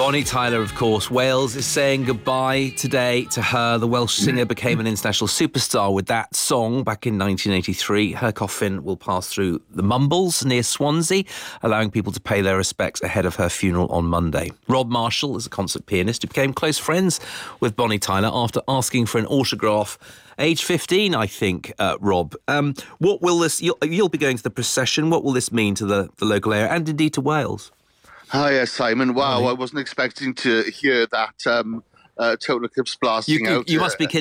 Bonnie Tyler, of course. Wales is saying goodbye today to her. The Welsh singer became an international superstar with that song back in 1983. Her coffin will pass through the Mumbles near Swansea, allowing people to pay their respects ahead of her funeral on Monday. Rob Marshall is a concert pianist who became close friends with Bonnie Tyler after asking for an autograph age 15, I think, Rob. What will this... You'll be going to the procession. What will this mean to the local area and indeed to Wales? Hi, Simon. Wow, I wasn't expecting to hear that Total Eclipse blasting out. You must be kidding.